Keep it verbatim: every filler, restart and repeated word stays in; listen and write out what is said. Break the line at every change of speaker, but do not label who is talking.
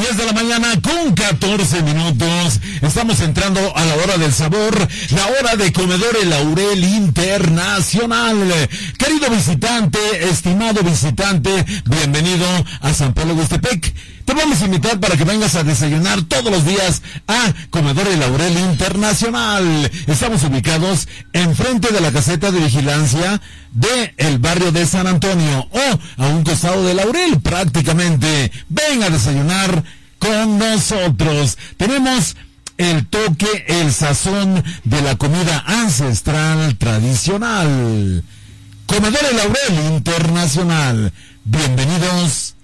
diez de la mañana con catorce minutos. Estamos entrando a la hora del sabor, la hora de Comedor El Laurel Internacional. Querido visitante, estimado visitante, bienvenido a San Pablo Huastepec. Te vamos a invitar para que vengas a desayunar todos los días a Comedor El Laurel Internacional. Estamos ubicados enfrente de la caseta de vigilancia de el barrio de San Antonio o a un costado de Laurel prácticamente. Ven a desayunar con nosotros. Tenemos el toque, el sazón de la comida ancestral tradicional. Comedor El Laurel Internacional. Bienvenidos